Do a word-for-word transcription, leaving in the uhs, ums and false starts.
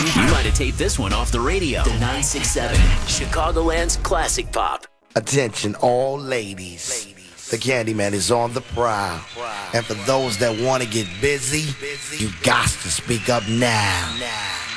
You might have taped this one off the radio. The nine six seven, Chicagoland's classic pop. Attention all ladies. The Candyman is on the prowl. And for those that want to get busy, you got to speak up now.